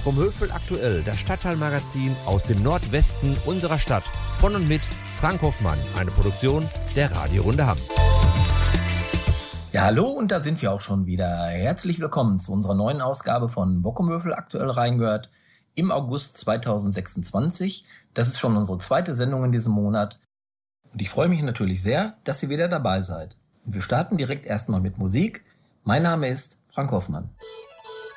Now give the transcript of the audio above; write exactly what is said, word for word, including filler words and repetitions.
Bockum-Hövel aktuell, das Stadtteilmagazin aus dem Nordwesten unserer Stadt. Von und mit Frank Hoffmann, eine Produktion der Radiorunde Hamm. Ja, hallo, und da sind wir auch schon wieder. Herzlich willkommen zu unserer neuen Ausgabe von Bockum-Hövel aktuell reingehört im August zweitausendsechsundzwanzig. Das ist schon unsere zweite Sendung in diesem Monat. Und ich freue mich natürlich sehr, dass ihr wieder dabei seid. Und wir starten direkt erstmal mit Musik. Mein Name ist Frank Hoffmann.